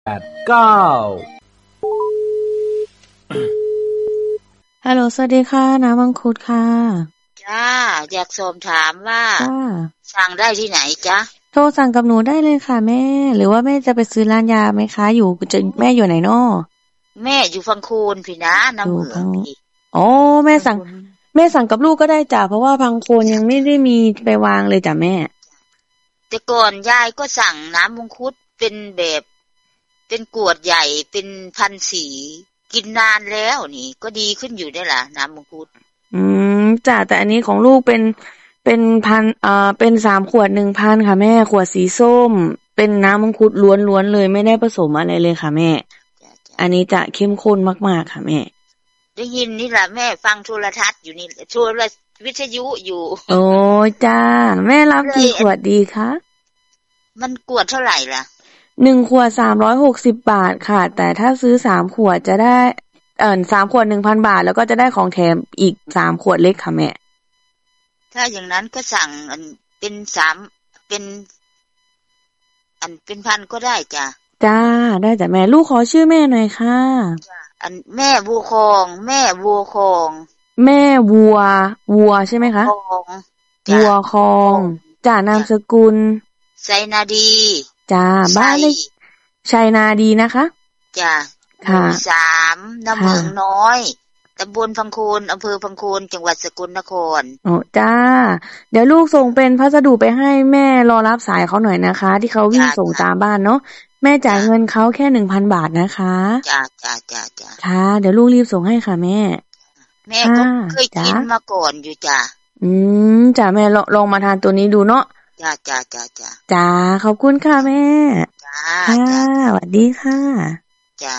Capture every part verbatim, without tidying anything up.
ด เก้าฮัลโหลสวัสดีค่ะน้ำมังคุดค่ะจ้าอยากสอบถามว่าจ้าสั่งได้ที่ไหนจ๊ะโทรสั่งกับหนูได้เลยค่ะแม่หรือว่าแม่จะไปซื้อร้านยาไหมคะอยู่จะแม่อยู่ไหนน้อแม่อยู่ฟังคูนพี่นะน้ำเหมืองพี่อ๋อแม่สั่งแม่สั่งกับลูกก็ได้จ้ะเพราะว่าพังโคนยังไม่ได้มีไปวางเลยจ้ะแม่แต่ก่อนยายก็สั่งน้ำมังคุดเป็นแบบเป็นกวดใหญ่เป็นพันสีกินนานแล้วนี่ก็ดีขึ้นอยู่ได้ล่ะน้ำมังคุดอืมจ้ะแต่อันนี้ของลูกเป็นเป็นพันเอ่อเป็นสามขวด หนึ่งพัน ค่ะแม่ขวดสีส้มเป็นน้ำมังคุดล้วนๆเลยไม่ได้ผสมอะไรเลยค่ะแม่อันนี้จะเข้มข้นมากๆค่ะแม่ได้ยินนี่แหละแม่ฟังโทรทัศน์อยู่นี่โทรวิทยุอยู่โอ้จ้าแม่รับกี่ขวดดีคะมันกวดเท่าไหร่ล่ะหนึ่งขวดสามร้อยหกสิบบาทค่ะแต่ถ้าซื้อสามขวดจะได้เอ่อสามขวด หนึ่งพัน บาทแล้วก็จะได้ของแถมอีกสามขวดเล็กค่ะแม่ถ้าอย่างนั้นก็สั่งอันเป็นสามเป็นอันเป็นพันก็ได้จ้ะจ้าได้จ้ะแม่ลูกขอชื่อแม่หน่อยค่ะอันแม่วัวคองแม่วัวคองแม่วัววัวใช่ไหมคะวัวคองจ้านามสกุลไซนาดีจ้าบ้านเลขชัยนาดีนะคะจ้าค่ะสามน้ำเหมืองน้อยตำบลพังโคนอำเภอพังโคนจังหวัดสกลนครโอ้จ้าเดี๋ยวลูกส่งเป็นพัสดุไปให้แม่รอรับสายเขาหน่อยนะคะที่เขาวิ่งส่งตามบ้านเนาะแม่จ่ายเงินเขาแค่ หนึ่งพัน บาทนะคะจ้าจ้าจ้าจ้าค่ะเดี๋ยวลูกรีบส่งให้ค่ะแม่แม่ก็เคยกินมาก่อนอยู่จ้าอืมจ้าแม่ลองลองมาทานตัวนี้ดูเนาะจ้าจ้าจ้าจ้าจ้าขอบคุณค่ะแม่จ้าค่ะสวัสดีค่ะจ้า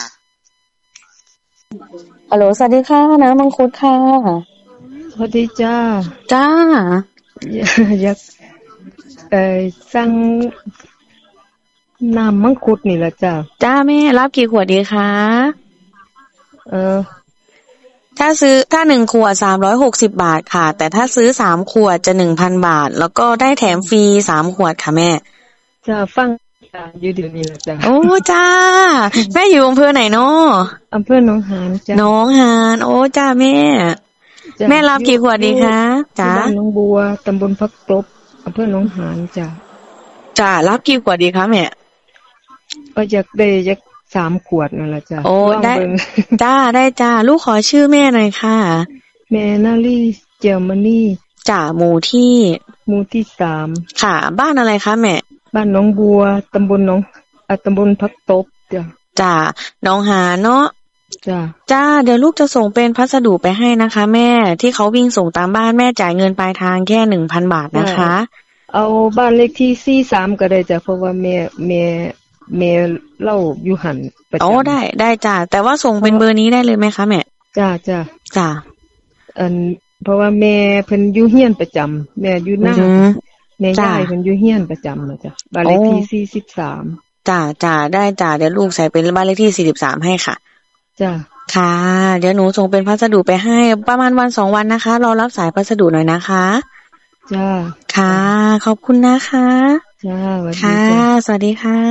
ฮัลโหลสวัสดีค่ะน้ำมังคุดค่ะสวัสดีจ้าจ้าอยากเอ่อสั่งน้ำมังคุดนี่แหละจ้าจ้าแม่รับกี่ขวดดีคะเออถ้าซื้อถ้าหนึ่งขวดสามร้อยหกสิบบาทค่ะแต่ถ้าซื้อสามขวดจะ หนึ่งพัน บาทแล้วก็ได้แถมฟรีสามขวดค่ะแม่จ้าฟังจ้าอยู่เดี๋ยวนี้แหละจ้าโอ้จ้าแม่อยู่อำเภอไหนเนาะอำเภอหนองหานจ้าหนองหานโอ้จ้าแม่แม่รับกี่ขวดดีคะจ้าบ้านหนองบัวตำบลพักตบอำเภอหนองหานจ้าจ้ารับกี่ขวดดีคะแม่ก็อยากได้อยากสามขวดนั่นแหละจ้าโอ้ได้จ้าได้จ้าลูกขอชื่อแม่หน่อยค่ะแม่นาลีเจลมานี่จ้าหมู่ที่หมู่ที่สามค่ะบ้านอะไรคะแม่บ้านหนองบัวตำบลหนองอ่ะตำบลพักตบจ้าจ้าหนองหานเนาะจ้าจ้าเดี๋ยวลูกจะส่งเป็นพัสดุไปให้นะคะแม่ที่เขาวิ่งส่งตามบ้านแม่จ่ายเงินปลายทางแค่ หนึ่งพัน บาทนะคะเอาบ้านเลขที่สี่สิบสามก็ได้จ้ะเพราะว่าแม่แม่แม่เล่าอยู่หั่นประจำอ๋อได้ได้จ้าแต่ว่าส่งเป็นเบอร์นี้ได้เลยไหมคะแม่จ้าจ้าจ้าอันเพราะว่าแม่เพิ่นอยู่เฮียนประจำแม่อยู่หน้าแม่ยายเพิ่นอยู่เฮียนประจำนะจ้ะบ้านเลขที่สี่สิบสามจ้าจ้าได้จ้าเดี๋ยวลูกใส่เป็นบ้านเลขที่สี่สิบสามให้ค่ะจ้าค่ะเดี๋ยวหนูส่งเป็นพัสดุไปให้ประมาณวันสองวันนะคะรอรับสายพัสดุหน่อยนะคะจ้าค่ะขอบคุณนะคะจ้าสวัสดีค่ะสวัสดีค่ะ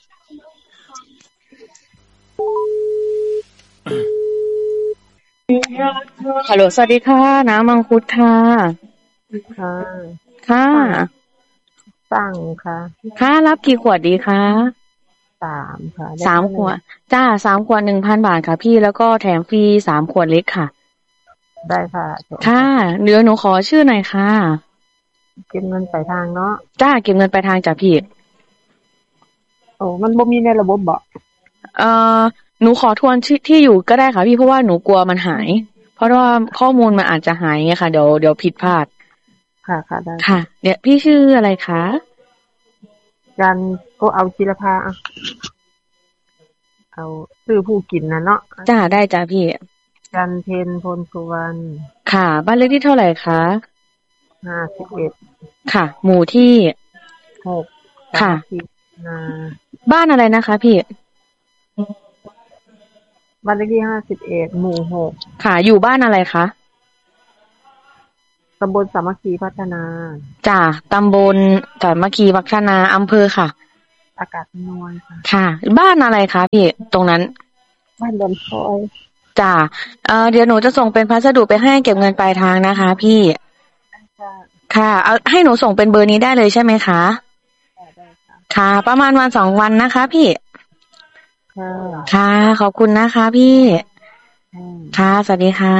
ฮัลโหลสวัสดีค่ะน้ำมังคุดค่ะค่ะค่ะสั่งค่ะค่ะรับกี่ขวดดีคะสามค่ะสามขวดจ้าสามขวด หนึ่งพัน บาทค่ะพี่แล้วก็แถมฟรีสามขวดเล็กค่ะได้ค่ะค่ะเดี๋ยวหนูขอชื่อหน่อยค่ะเก็บเงินปลายทางเนาะจ้าเก็บเงินปลายทางจ้ะพี่โอ้มันบ่มีในระบบบ่เอ่อหนูขอทวนที่ที่อยู่ก็ได้ค่ะพี่เพราะว่าหนูกลัวมันหายเพราะว่าข้อมูลมันอาจจะหายไงค่ะเดี๋ยวเดี๋ยวผิดพลาดค่ะค่ะได้ค่ะเดี๋ยวพี่ชื่ออะไรคะจันก็เอาจิรภาเอาชื่อผู้กินนะเนาะจ้าได้จ้าพี่จันเพ็ญพลสุวรรณค่ะบ้านเลขที่เท่าไหร่คะห้าสิบเอ็ดค่ะหมู่ที่หกค่ะบ้านอะไรนะคะพี่บ้านเลขที่ห้าสิบเอ็ดหมู่หกค่ะอยู่บ้านอะไรคะตำบลสามัคคีพัฒนาจ้าตำบลสามัคคีพัฒนาอำเภอค่ะอากาศน้อยค่ะค่ะบ้านอะไรคะพี่ตรงนั้นบ้านดอนคอยจ้าเอ่อเดี๋ยวหนูจะส่งเป็นพัสดุไปให้เก็บเงินปลายทางนะคะพี่ค่ะเอาให้หนูส่งเป็นเบอร์นี้ได้เลยใช่ไหมคะได้ค่ะค่ะประมาณวันสองวันนะคะพี่ค่ะค่ะขอบคุณนะคะพี่ค่ะสวัสดีค่ะ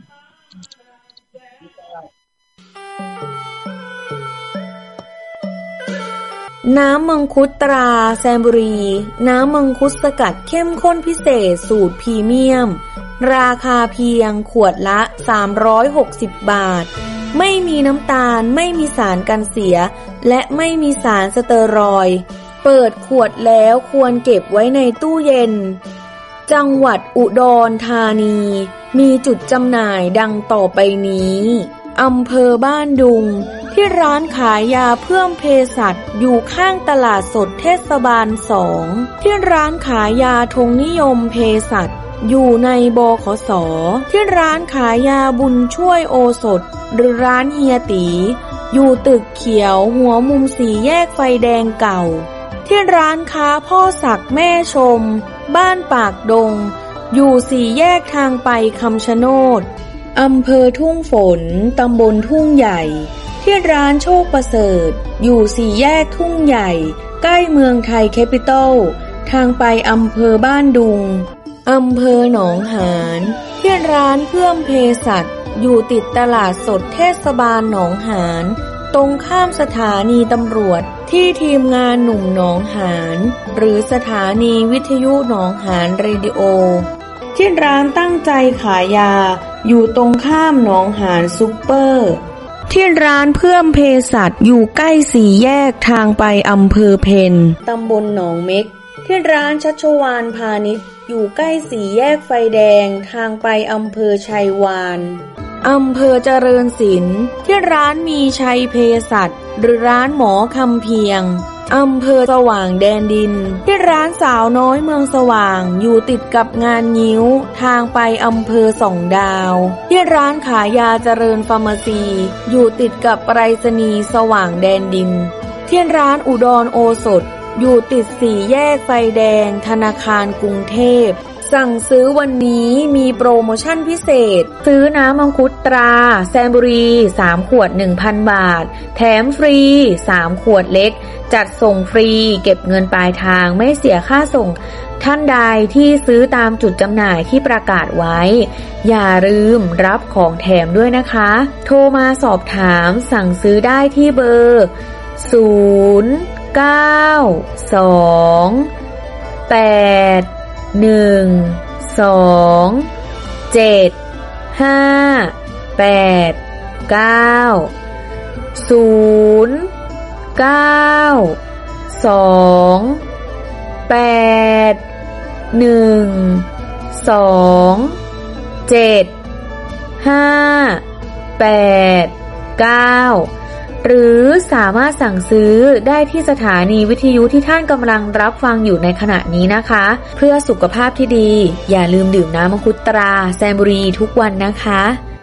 น้ำมังคุดตราแซมบุรีน้ำมังคุดสกัดเข้มข้นพิเศษสูตรพรีเมียมราคาเพียงขวดละสามร้อยหกสิบบาทไม่มีน้ำตาลไม่มีสารกันเสียและไม่มีสารสเตอรอยด์เปิดขวดแล้วควรเก็บไว้ในตู้เย็นจังหวัดอุดรธานีมีจุดจำหน่ายดังต่อไปนี้อำเภอบ้านดุงที่ร้านขายยาเพิ่มเภสัชอยู่ข้างตลาดสดเทศบาลสองที่ร้านขายยาธงนิยมเภสัชอยู่ในบขสที่ร้านขายยาบุญช่วยโอสถหรือร้านเฮียตีอยู่ตึกเขียวหัวมุมสี่แยกไฟแดงเก่าที่ร้านค้าพ่อศักดิ์แม่ชมบ้านปากดงอยู่สี่แยกทางไปคำชะโนดอำเภอทุ่งฝนตำบลทุ่งใหญ่ที่ร้านโชคประเสริฐอยู่สี่แยกทุ่งใหญ่ใกล้เมืองไทยแคปิตอลทางไปอำเภอบ้านดุงอำเภอหนองหานที่ร้านเพื่อมเภสัชอยู่ติดตลาดสดเทศบาลหนองหานตรงข้ามสถานีตำรวจที่ทีมงานหนุ่มหนองหานหรือสถานีวิทยุหนองหานเรดิโอที่ร้านตั้งใจขายยาอยู่ตรงข้ามหนองหานซุปเปอร์ที่ร้านเพื่อมเภสัชอยู่ใกล้สี่แยกทางไปอำเภอเพนตำบลหนองเม็กที่ร้านชัชวาลพาณิชย์อยู่ใกล้สี่แยกไฟแดงทางไปอำเภอชัยวานอำเภอเจริญศิลป์ที่ร้านมีชัยเภสัชหรือร้านหมอคำเพียงอำเภอสว่างแดนดินที่ร้านสาวน้อยเมืองสว่างอยู่ติดกับงานงิ้วทางไปอำเภอสองดาวที่ร้านขายยาเจริญฟาร์มาซีอยู่ติดกับไปรษณีย์สว่างแดนดินที่ร้านอุดรโอสถอยู่ติดสี่แยกไฟแดงธนาคารกรุงเทพสั่งซื้อวันนี้มีโปรโมชั่นพิเศษซื้อน้ำมังคุดตราแซมบุรีสามขวด หนึ่งพัน บาทแถมฟรีสามขวดเล็กจัดส่งฟรีเก็บเงินปลายทางไม่เสียค่าส่งท่านใดที่ซื้อตามจุดจำหน่ายที่ประกาศไว้อย่าลืมรับของแถมด้วยนะคะโทรมาสอบถามสั่งซื้อได้ที่เบอร์ศูนย์ เก้า สอง แปด หนึ่ง สอง เจ็ด ห้า แปด เก้า ศูนย์ เก้า สอง แปด หนึ่ง สอง เจ็ด ห้า แปด เก้าหรือสามารถสั่งซื้อได้ที่สถานีวิทยุที่ท่านกำลังรับฟังอยู่ในขณะนี้นะคะเพื่อสุขภาพที่ดีอย่าลืมดื่มน้ำมังคุดตราแซมบุรีทุกวันนะคะ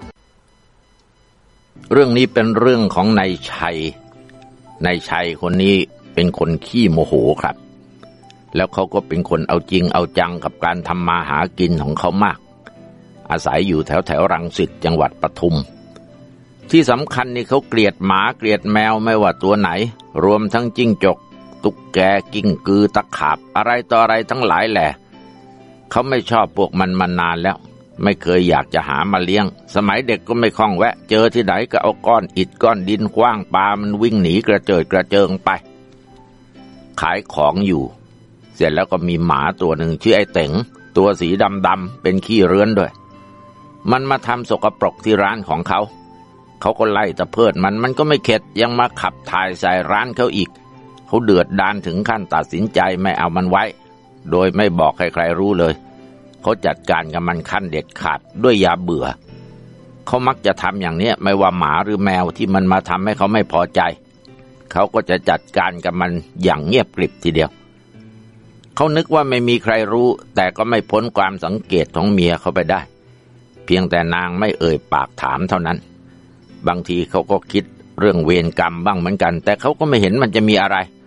เรื่องนี้เป็นเรื่องของนายชัยนายชัยคนนี้เป็นคนขี้โมโหครับแล้วเขาก็เป็นคนเอาจริงเอาจังกับการทำมาหากินของเขามากอาศัยอยู่แถวแถวรังสิตจังหวัดปทุมที่สำคัญนี่เขาเกลียดหมาเกลียดแมวไม่ว่าตัวไหนรวมทั้งจิ้งจกตุ๊กแกกิ้งกือตะขาบอะไรต่ออะไรทั้งหลายแหละเขาไม่ชอบพวกมันมานานแล้วไม่เคยอยากจะหามาเลี้ยงสมัยเด็กก็ไม่คล่องแวะเจอที่ไหนก็เอาก้อนอิฐก้อนดินขว้างปามันวิ่งหนีกระเจิดกระเจิงไปขายของอยู่เสร็จแล้วก็มีหมาตัวหนึ่งชื่อไอ้เต๋งตัวสีดำๆเป็นขี้เรื้อนด้วยมันมาทำสกปรกที่ร้านของเขาเขาก็ไล่ตะเพิดมันมันก็ไม่เข็ดยังมาขับถ่ายใส่ร้านเขาอีกเขาเดือดดาลถึงขั้นตัดสินใจไม่เอามันไว้โดยไม่บอกใครๆรู้เลยเขาจัดการกับมันขั้นเด็ดขาดด้วยยาเบื่อเขามักจะทำอย่างนี้ไม่ว่าหมาหรือแมวที่มันมาทำให้เขาไม่พอใจเขาก็จะจัดการกับมันอย่างเงียบกริบทีเดียวเขานึกว่าไม่มีใครรู้แต่ก็ไม่พ้นความสังเกตของเมียเขาไปได้เพียงแต่นางไม่เอ่ยปากถามเท่านั้นบางทีเขาก็คิดเรื่องเวรกรรมบ้างเหมือนกันแต่เขาก็ไม่เห็นมันจะมีอะไร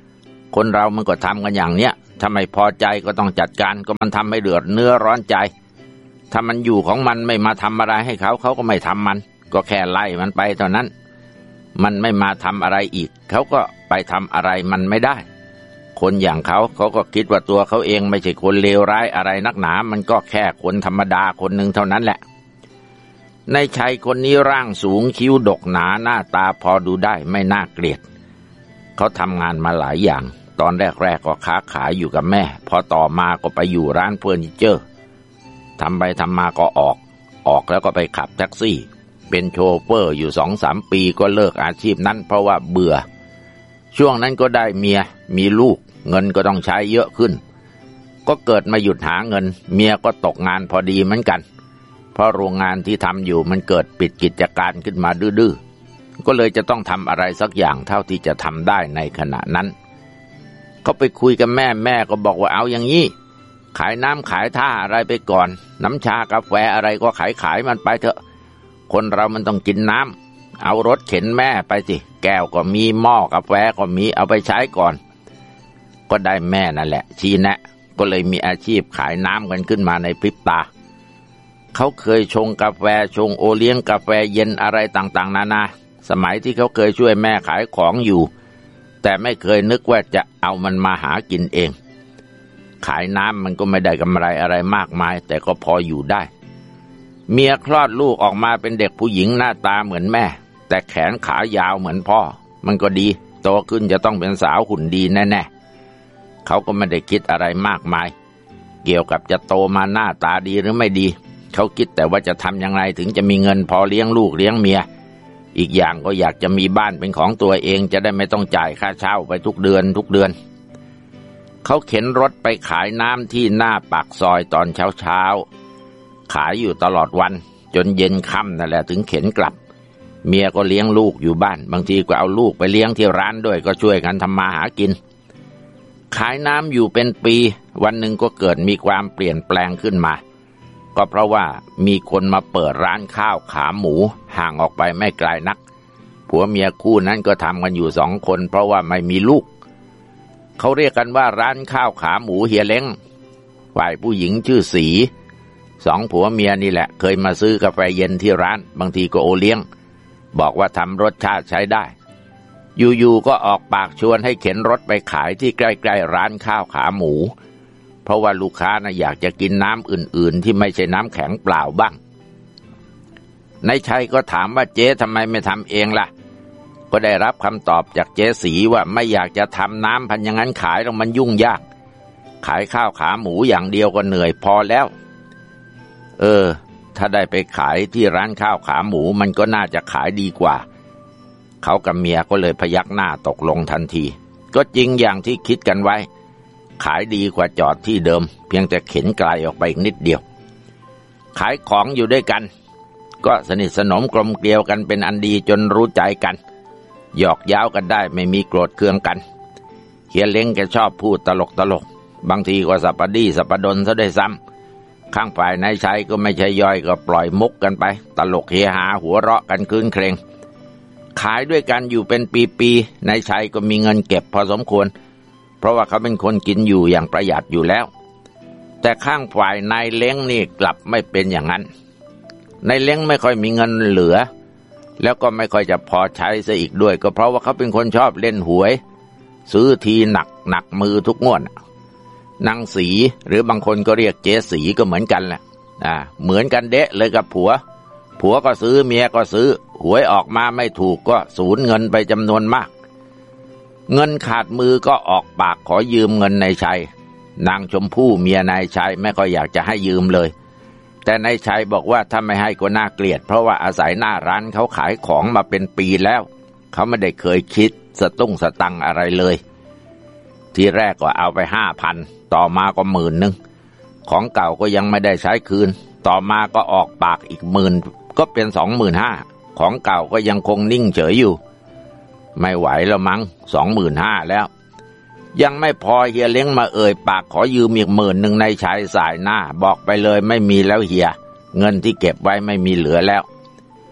คนเรามันก็ทำกันอย่างเนี้ยถ้าไม่พอใจก็ต้องจัดการก็มันทำให้เดือดเนื้อร้อนใจถ้ามันอยู่ของมันไม่มาทำอะไรให้เขาเขาก็ไม่ทำมันก็แค่ไล่มันไปเท่านั้นมันไม่มาทำอะไรอีกเขาก็ไปทำอะไรมันไม่ได้คนอย่างเขาเขาก็คิดว่าตัวเขาเองไม่ใช่คนเลวร้ายอะไรนักหนามันก็แค่คนธรรมดาคนหนึ่งเท่านั้นแหละนายชัยคนนี้ร่างสูงคิ้วดกหนาหน้าตาพอดูได้ไม่น่าเกลียดเขาทำงานมาหลายอย่างตอนแรกๆก็ค้าขายอยู่กับแม่พอต่อมาก็ไปอยู่ร้านเฟอร์นิเจอร์ทำไปทำมาก็ออกออกแล้วก็ไปขับแท็กซี่เป็นโชเฟอร์อยู่สองสามปีก็เลิกอาชีพนั้นเพราะว่าเบื่อช่วงนั้นก็ได้เมียมีลูกเงินก็ต้องใช้เยอะขึ้นก็เกิดมาหยุดหาเงินเมียก็ตกงานพอดีเหมือนกันเพราะโรงงานที่ทำอยู่มันเกิดปิดกิจการขึ้นมาดื้อๆก็เลยจะต้องทำอะไรสักอย่างเท่าที่จะทำได้ในขณะนั้นก็ไปคุยกับแม่แม่ก็บอกว่าเอาอย่างนี้ขายน้ำขายท่าอะไรไปก่อนน้ำชากาแฟอะไรก็ขายขายมันไปเถอะคนเรามันต้องกินน้ำเอารถเข็นแม่ไปสิแก้วก็มีหม้อกาแฟก็มีเอาไปใช้ก่อนก็ได้แม่นั่นแหละชี้แนะก็เลยมีอาชีพขายน้ำกันขึ้นมาในพริบตาเขาเคยชงกาแฟชงโอเลี้ยงกาแฟเย็นอะไรต่างๆนานาสมัยที่เขาเคยช่วยแม่ขายของอยู่แต่ไม่เคยนึกว่าจะเอามันมาหากินเองขายน้ำมันก็ไม่ได้กำไรอะไรมากมายแต่ก็พออยู่ได้เมียคลอดลูกออกมาเป็นเด็กผู้หญิงหน้าตาเหมือนแม่แต่แขนขายาวเหมือนพ่อมันก็ดีโตขึ้นจะต้องเป็นสาวหุ่นดีแน่ๆเขาก็ไม่ได้คิดอะไรมากมายเกี่ยวกับจะโตมาหน้าตาดีหรือไม่ดีเขาคิดแต่ว่าจะทำอย่างไรถึงจะมีเงินพอเลี้ยงลูกเลี้ยงเมียอีกอย่างก็อยากจะมีบ้านเป็นของตัวเองจะได้ไม่ต้องจ่ายค่าเช่าไปทุกเดือนทุกเดือนเขาเข็นรถไปขายน้ำที่หน้าปากซอยตอนเช้าๆขายอยู่ตลอดวันจนเย็นค่ำนั่นแหละถึงเข็นกลับเมียก็เลี้ยงลูกอยู่บ้านบางทีก็เอาลูกไปเลี้ยงที่ร้านด้วยก็ช่วยกันทำมาหากินขายน้ำอยู่เป็นปีวันหนึ่งก็เกิดมีความเปลี่ยนแปลงขึ้นมาก็เพราะว่ามีคนมาเปิดร้านข้าวขาหมูห่างออกไปไม่ไกลนักผัวเมียคู่นั้นก็ทำกันอยู่สองคนเพราะว่าไม่มีลูกเขาเรียกกันว่าร้านข้าวขาหมูเฮียเล้งฝ่ายผู้หญิงชื่อสีสองผัวเมียนี่แหละเคยมาซื้อกาแฟเย็นที่ร้านบางทีก็โอเลี้ยงบอกว่าทำรสชาติใช้ได้อยู่ๆก็ออกปากชวนให้เข็นรถไปขายที่ใกล้ๆร้านข้าวขาหมูเพราะว่าลูกค้านะอยากจะกินน้ำอื่นๆที่ไม่ใช่น้ำแข็งเปล่าบ้างนายชัยก็ถามว่าเจ๊ทำไมไม่ทำเองล่ะก็ได้รับคำตอบจากเจ๊สีว่าไม่อยากจะทำน้ำพันอย่างนั้นขายแล้วมันยุ่งยากขายข้าวขาหมูอย่างเดียวก็เหนื่อยพอแล้วเออถ้าได้ไปขายที่ร้านข้าวขาหมูมันก็น่าจะขายดีกว่าเขากับเมียก็เลยพยักหน้าตกลงทันทีก็จริงอย่างที่คิดกันไว้ขายดีกว่าจอดที่เดิมเพียงแต่เข็นไกลออกไปอีกนิดเดียวขายของอยู่ด้วยกันก็สนิทสนมกลมเกลียวกันเป็นอันดีจนรู้ใจกันหยอกเย้ากันได้ไม่มีโกรธเคืองกันเฮียเล้งแกชอบพูดตลกตลกบางทีก็สัปดี้สัปดนซะได้ซ้ำข้างฝ่ายนายชัยก็ไม่ใช่ย่อยก็ปล่อยมุกกันไปตลกเฮฮาหัวเราะกันคืนเครงขายด้วยกันอยู่เป็นปีๆนายชัยก็มีเงินเก็บพอสมควรเพราะว่าเขาเป็นคนกินอยู่อย่างประหยัดอยู่แล้วแต่ข้างฝ่ายนายเล้งนี่กลับไม่เป็นอย่างนั้นนายเล้งไม่ค่อยมีเงินเหลือแล้วก็ไม่ค่อยจะพอใช้ซะอีกด้วยก็เพราะว่าเขาเป็นคนชอบเล่นหวยซื้อทีหนักหนักมือทุกงวดนางสีหรือบางคนก็เรียกเจ๊สีก็เหมือนกันแหละอ่าเหมือนกันเดะเลยกับผัวผัวก็ซื้อเมียก็ซื้อหวยออกมาไม่ถูกก็สูญเงินไปจำนวนมากเงินขาดมือก็ออกปากขอยืมเงินนายชัยนางชมพู่เมียนายชัยไม่ค่อยอยากจะให้ยืมเลยแต่นายชัยบอกว่าถ้าไม่ให้ก็น่าเกลียดเพราะว่าอาศัยหน้าร้านเขาขายของมาเป็นปีแล้วเขาไม่ได้เคยคิดสตุ้งสตังอะไรเลยทีแรกก็เอาไปห้าพันต่อมาก็หมื่นนึงของเก่าก็ยังไม่ได้ใช้คืนต่อมาก็ออกปากอีกหมื่นก็เป็นสองหมื่นห้าของเก่าก็ยังคงนิ่งเฉยอยู่ไม่ไหวแล้วมั้งสองหมื่นห้าแล้วยังไม่พอเฮียเล้งมาเอ่ยปากขอยืมอีกหมื่นหนึ่งในชายสายหน้าบอกไปเลยไม่มีแล้วเฮียเงินที่เก็บไว้ไม่มีเหลือแล้ว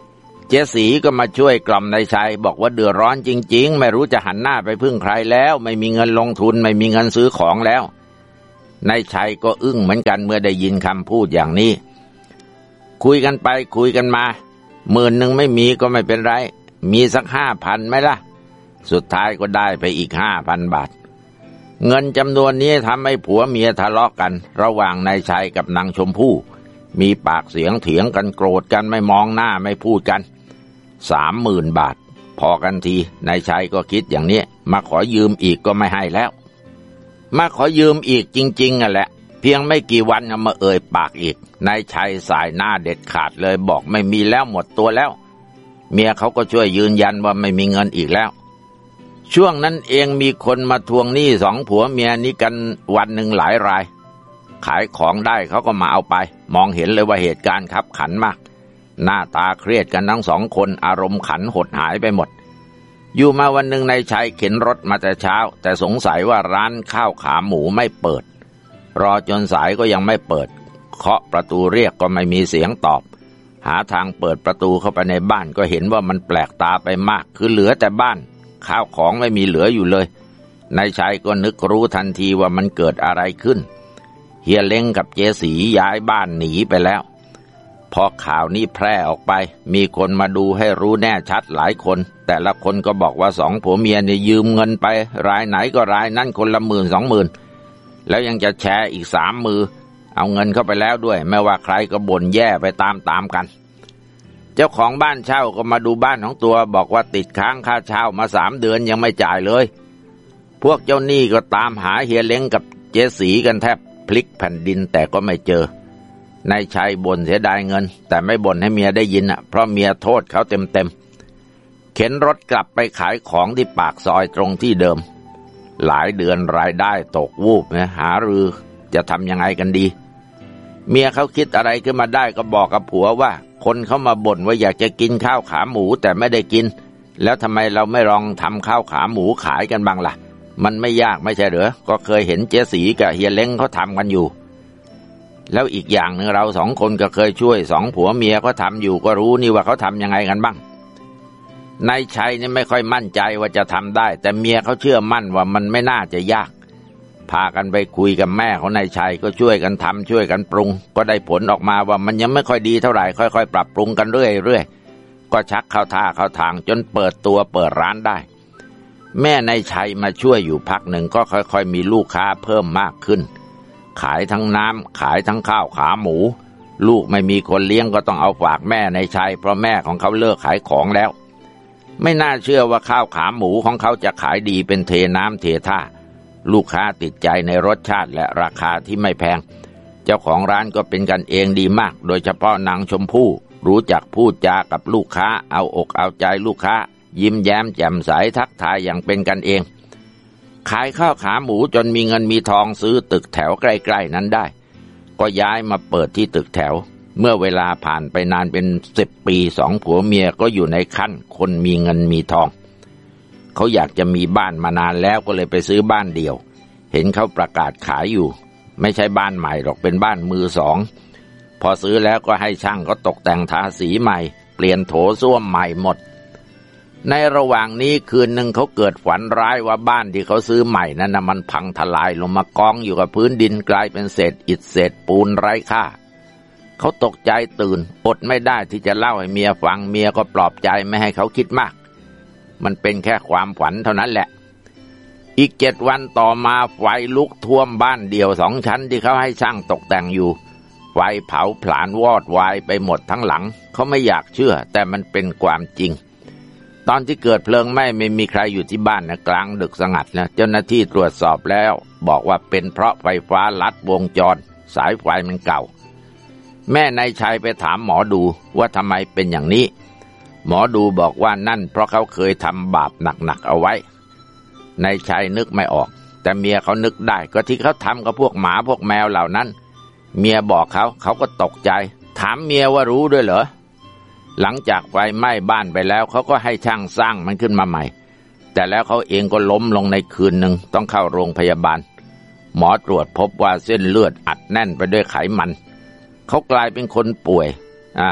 เจสีก็มาช่วยกล่อมนายชัยบอกว่าเดือดร้อนจริงๆไม่รู้จะหันหน้าไปพึ่งใครแล้วไม่มีเงินลงทุนไม่มีเงินซื้อของแล้วนายชัยก็อึ้งเหมือนกันเมื่อได้ยินคำพูดอย่างนี้คุยกันไปคุยกันมาหมื่นหนึ่งไม่มีก็ไม่เป็นไรมีสักห้าพันไหมล่ะสุดท้ายก็ได้ไปอีกห้าพันบาทเงินจำนวนนี้ทำให้ผัวเมียทะเลาะกันระหว่างนายชัยกับนางชมพู่มีปากเสียงเถียงกันโกรธกันไม่มองหน้าไม่พูดกันสามหมื่นบาทพอกันทีนายชัยก็คิดอย่างนี้มาขอยืมอีกก็ไม่ให้แล้วมาขอยืมอีกจริงๆอ่ะแหละเพียงไม่กี่วันก็มาเอ่ยปากอีกนายชัยสายหน้าเด็ดขาดเลยบอกไม่มีแล้วหมดตัวแล้วเมียเขาก็ช่วยยืนยันว่าไม่มีเงินอีกแล้วช่วงนั้นเองมีคนมาทวงหนี้สองผัวเมียนี้กันวันหนึ่งหลายรายขายของได้เขาก็มาเอาไปมองเห็นเลยว่าเหตุการณ์คับขันมากหน้าตาเครียดกันทั้งสองคนอารมณ์ขันหดหายไปหมดอยู่มาวันหนึ่งนายชัยเข็นรถมาแต่เช้าแต่สงสัยว่าร้านข้าวขาหมูไม่เปิดรอจนสายก็ยังไม่เปิดเคาะประตูเรียกก็ไม่มีเสียงตอบหาทางเปิดประตูเข้าไปในบ้านก็เห็นว่ามันแปลกตาไปมากคือเหลือแต่บ้านข้าวของไม่มีเหลืออยู่เลยนายชัยก็นึกรู้ทันทีว่ามันเกิดอะไรขึ้นเฮียเล้งกับเจสีย้ายบ้านหนีไปแล้วพอข่าวนี้แพร่ออกไปมีคนมาดูให้รู้แน่ชัดหลายคนแต่ละคนก็บอกว่าสองผัวเมียเนี่ยยืมเงินไปรายไหนก็รายนั่นคนละหมื่นสองหมื่นแล้วยังจะแชร์อีกสามมือเอาเงินเข้าไปแล้วด้วยไม่ว่าใครก็บ่นแย่ไปตามๆกันเจ้าของบ้านเช่าก็มาดูบ้านของตัวบอกว่าติดค้างค่าเช่ามาสามเดือนยังไม่จ่ายเลยพวกเจ้าหนี้ก็ตามหาเฮียเล้งกับเจสีกันแทบพลิกแผ่นดินแต่ก็ไม่เจอนายชัยบ่นเสียดายเงินแต่ไม่บ่นให้เมียได้ยินอ่ะเพราะเมียโทษเขาเต็มๆเข็นรถกลับไปขายของที่ปากซอยตรงที่เดิมหลายเดือนรายได้ตกวูบนะหารือจะทำยังไงกันดีเมียเขาคิดอะไรขึ้นมาได้ก็บอกกับผัวว่าคนเขามาบ่นว่าอยากจะกินข้าวขาหมูแต่ไม่ได้กินแล้วทำไมเราไม่ลองทำข้าวขาหมูขายกันบ้างล่ะมันไม่ยากไม่ใช่เหรอก็เคยเห็นเจ๊สีกับเฮียเล้งเขาทำกันอยู่แล้วอีกอย่างหนึ่งเราสองคนก็เคยช่วยสองผัวเมียเขาทำอยู่ก็รู้นี่ว่าเขาทำยังไงกันบ้างนายชัยนี่ไม่ค่อยมั่นใจว่าจะทำได้แต่เมียเขาเชื่อมั่นว่ามันไม่น่าจะยากพากันไปคุยกับแม่ของนายชัยก็ช่วยกันทำช่วยกันปรุงก็ได้ผลออกมาว่ามันยังไม่ค่อยดีเท่าไหร่ค่อยๆปรับปรุงกันเรื่อยๆก็ชักเข้าท่าเข้าทางจนเปิดตัวเปิดร้านได้แม่นายชัยมาช่วยอยู่พักหนึ่งก็ค่อยๆมีลูกค้าเพิ่มมากขึ้นขายทั้งน้ำขายทั้งข้าวขาหมูลูกไม่มีคนเลี้ยงก็ต้องเอาฝากแม่นายชัยเพราะแม่ของเขาเลิกขายของแล้วไม่น่าเชื่อว่าข้าวขาหมูของเขาจะขายดีเป็นเทน้ำเทท่าลูกค้าติดใจในรสชาติและราคาที่ไม่แพงเจ้าของร้านก็เป็นกันเองดีมากโดยเฉพาะนางชมพู่รู้จักพูดจากับลูกค้าเอาอกเอาใจลูกค้ายิ้มแย้มแจ่มใสทักทายอย่างเป็นกันเองขายข้าวขาหมูจนมีเงินมีทองซื้อตึกแถวใกล้ๆนั้นได้ก็ย้ายมาเปิดที่ตึกแถวเมื่อเวลาผ่านไปนานเป็นสิบปีสองผัวเมียก็อยู่ในขั้นคนมีเงินมีทองเขาอยากจะมีบ้านมานานแล้วก็เลยไปซื้อบ้านเดี่ยวเห็นเขาประกาศขายอยู่ไม่ใช่บ้านใหม่หรอกเป็นบ้านมือสองพอซื้อแล้วก็ให้ช่างเขาตกแต่งทาสีใหม่เปลี่ยนโถส้วมใหม่หมดในระหว่างนี้คืนหนึ่งเขาเกิดฝันร้ายว่าบ้านที่เขาซื้อใหม่นั้นนะมันพังทลายลงมากองอยู่กับพื้นดินกลายเป็นเศษอิฐเศษปูนไร้ค่าเขาตกใจตื่นอดไม่ได้ที่จะเล่าให้เมียฟังเมียก็ปลอบใจไม่ให้เขาคิดมากมันเป็นแค่ความฝันเท่านั้นแหละอีกเจ็ดวันต่อมาไฟลุกท่วมบ้านเดี่ยวสองชั้นที่เขาให้ช่างตกแต่งอยู่ไฟเผาผลาญวอดวายไปหมดทั้งหลังเขาไม่อยากเชื่อแต่มันเป็นความจริงตอนที่เกิดเพลิงไหม้ไม่มีใครอยู่ที่บ้านนะกลางดึกสงัดนะเจ้าหน้าที่ตรวจสอบแล้วบอกว่าเป็นเพราะไฟฟ้าลัดวงจรสายไฟมันเก่าแม่นายชัยไปถามหมอดูว่าทำไมเป็นอย่างนี้หมอดูบอกว่านั่นเพราะเขาเคยทำบาปหนักๆเอาไว้นายชัยนึกไม่ออกแต่เมียเขานึกได้ก็ที่เขาทำกับพวกหมาพวกแมวเหล่านั้นเมียบอกเขาเขาก็ตกใจถามเมียว่ารู้ด้วยเหรอหลังจากไฟไหม้บ้านไปแล้วเขาก็ให้ช่างสร้างมันขึ้นมาใหม่แต่แล้วเขาเองก็ล้มลงในคืนหนึ่งต้องเข้าโรงพยาบาลหมอตรวจพบว่าเส้นเลือดอัดแน่นไปด้วยไขมันเขากลายเป็นคนป่วยอ่า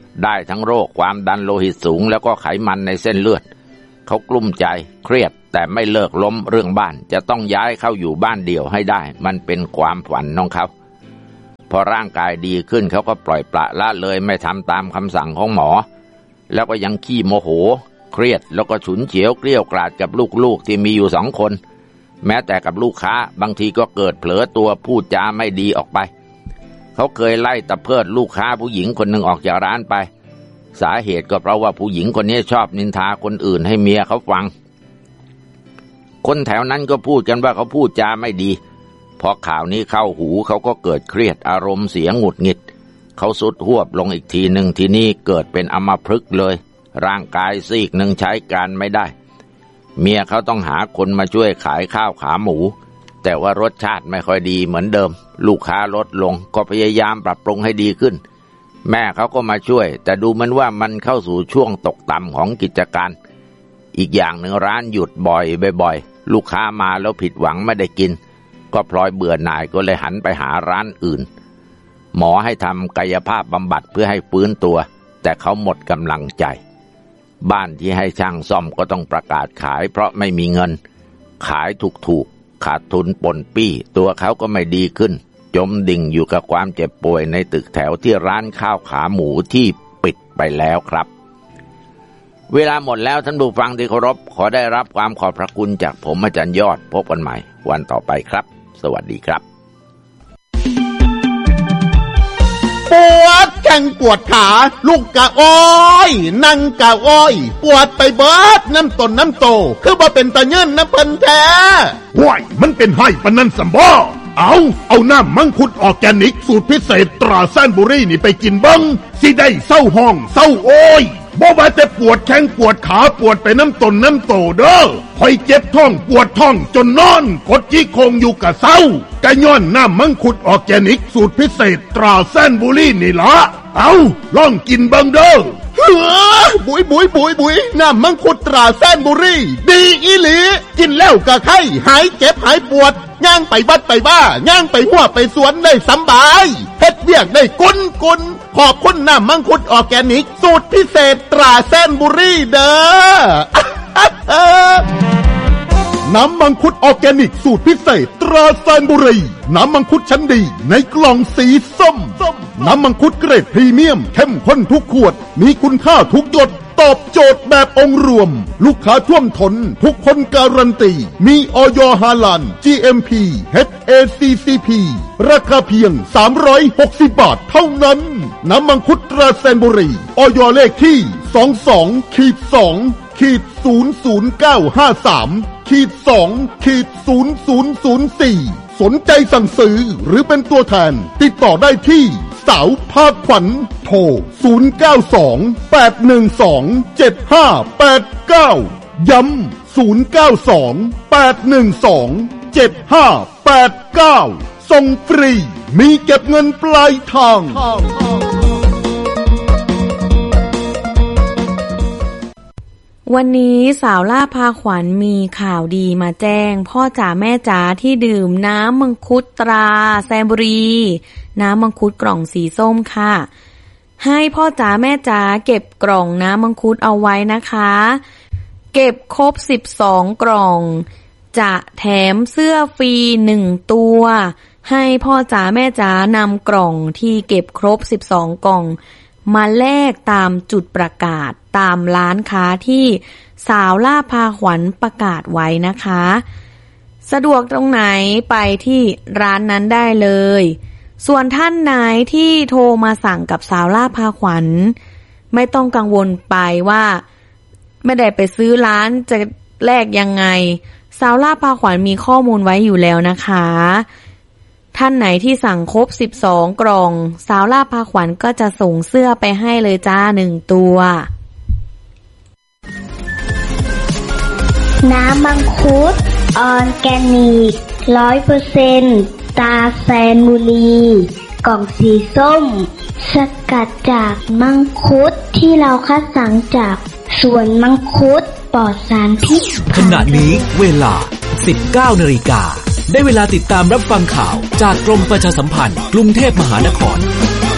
ได้ทั้งโรคความดันโลหิตสูงแล้วก็ไขมันในเส้นเลือดเขากลุ้มใจเครียดแต่ไม่เลิกล้มเรื่องบ้านจะต้องย้ายเข้าอยู่บ้านเดี่ยวให้ได้มันเป็นความฝันของเขาพอร่างกายดีขึ้นเขาก็ปล่อยปละละเลยไม่ทำตามคำสั่งของหมอแล้วก็ยังขี้โมโหเครียดแล้วก็ฉุนเฉียวเกลี้ยวกราดกับลูกๆที่มีอยู่สองคนแม้แต่กับลูกค้าบางทีก็เกิดเผลอตัวพูดจาไม่ดีออกไปเขาเคยไล่ตะเพิดลูกค้าผู้หญิงคนหนึ่งออกจากร้านไปสาเหตุก็เพราะว่าผู้หญิงคนนี้ชอบนินทาคนอื่นให้เมียเขาฟังคนแถวนั้นก็พูดกันว่าเขาพูดจาไม่ดีพอข่าวนี้เข้าหูเขาก็เกิดเครียดอารมณ์เสียหงุดหงิดเขาสุดหวบลงอีกทีหนึ่งทีนี้เกิดเป็นอัมพฤกษ์เลยร่างกายซีกหนึ่งใช้การไม่ได้เมียเขาต้องหาคนมาช่วยขายข้าวขาหมูแต่ว่ารสชาติไม่ค่อยดีเหมือนเดิมลูกค้าลดลงก็พยายามปรับปรุงให้ดีขึ้นแม่เขาก็มาช่วยแต่ดูเหมือนว่ามันเข้าสู่ช่วงตกต่ำของกิจการอีกอย่างหนึ่งร้านหยุดบ่อยบ่อยๆลูกค้ามาแล้วผิดหวังไม่ได้กินก็พลอยเบื่อหน่ายก็เลยหันไปหาร้านอื่นหมอให้ทำกายภาพบำบัดเพื่อให้ฟื้นตัวแต่เขาหมดกำลังใจบ้านที่ให้ช่างซ่อมก็ต้องประกาศขายเพราะไม่มีเงินขายถูกๆขาดทุนปนปี้ตัวเขาก็ไม่ดีขึ้นจมดิ่งอยู่กับความเจ็บป่วยในตึกแถวที่ร้านข้าวขาหมูที่ปิดไปแล้วครับเวลาหมดแล้วท่านผู้ฟังที่เคารพขอได้รับความขอบพระคุณจากผมอาจารย์ยอดพบกันใหม่วันต่อไปครับสวัสดีครับปวดแข้งปวดขาลูกกะอ้อยนั่งกะอ้อยปวดไปเบิดน้ำต้นน้ำโตคือบ่เป็นตะเงินน้ำเพิ่นแท้ห้วยมันเป็นไห้ปานนั้นสัมบ่เอาเอาน้ำมังคุดออร์แกนิกสูตรพิเศษตราแซนบุรีนี่ไปกินเบิ่งสิได้เศร้าห้องเศร้าโอยบ่ว่าแต่ปวดแข้งปวดขาปวดไปน้ำต้นน้ำโตเด้อคอยเจ็บท้องปวดท้องจนนอนกดจี้โคงอยู่กะเศร้ากะย้อนน้ำมังคุดออร์แกนิกสูตรพิเศษตราแซนบุรีนี่ล่ะเอาลองกินเบิ่งเด้อเฮ้อบุยบุยบุยบุยน้ำมังคุดตราแซนบุรีดีอีหลีกินแล้วกะไข้หายเจ็บหายปวดย่างไปบัดไปบ้าย่างไปหัวไปสวนได้สบายเฮ็ดเวียกได้กุนกุนขอบคุณน้ำมังคุดออร์แกนิกสูตรพิเศษตราแซนบุรีเด้อ น้ำมังคุดออร์แกนิกสูตรพิเศษตราแซนบุรีน้ำมังคุดชั้นดีในกล่องสีส้มน้ำมังคุดเกรดพรีเมียมเข้มข้นทุกขวดมีคุณค่าทุกหยดตอบโจทย์แบบองค์รวมลูกค้าท่วมท้นทุกคนการันตีมีอย.ฮาลาล จี เอ็ม พี เอช เอ ซี ซี พี ราคาเพียงสามร้อยหกสิบบาทเท่านั้นน้ำมังคุดตราแซนบุรีอย.เลขที่ สองสอง สอง ศูนย์ ศูนย์ เก้า ห้า สาม สอง ศูนย์ ศูนย์ ศูนย์ สี่ สนใจสั่งซื้อหรือเป็นตัวแทนติดต่อได้ที่สาวภาคขวัญโทรศูนย์ เก้า สอง แปด หนึ่ง สอง เจ็ด ห้า แปด เก้าย้ำศูนย์ เก้า สอง แปด หนึ่ง สอง เจ็ด ห้า แปด เก้าส่งฟรีมีเก็บเงินปลายทางวันนี้สาวล่าพาขวัญมีข่าวดีมาแจ้งพ่อจ๋าแม่จ๋าที่ดื่มน้ำมังคุดตราแซนบุรีน้ำมังคุดกล่องสีส้มค่ะให้พ่อจ๋าแม่จ๋าเก็บกล่องน้ำมังคุดเอาไว้นะคะเก็บครบสิบสองกล่องจะแถมเสื้อฟรีหนึ่งตัวให้พ่อจ๋าแม่จ๋านำกล่องที่เก็บครบสิบสองกล่องมาแลกตามจุดประกาศตามร้านค้าที่สาวล่าพาขวัญประกาศไว้นะคะสะดวกตรงไหนไปที่ร้านนั้นได้เลยส่วนท่านไหนที่โทรมาสั่งกับสาวล่าพาขวัญไม่ต้องกังวลไปว่าไม่ได้ไปซื้อร้านจะแลกยังไงสาวล่าพาขวัญมีข้อมูลไว้อยู่แล้วนะคะท่านไหนที่สั่งครบสิบสองกล่องสาวล่าพาขวัญก็จะส่งเสื้อไปให้เลยจ้าหนึ่งตัวน้ำมังคุดออร์แกนิก ร้อยเปอร์เซ็นต์ ตราแซนบุรีกล่องสีส้มสกัดจากมังคุดที่เราคัดสรรจากสวนมังคุดปลอดสารพิษขณะนี้เวลา สิบเก้านาฬิกาได้เวลาติดตามรับฟังข่าวจากกรมประชาสัมพันธ์กรุงเทพมหานคร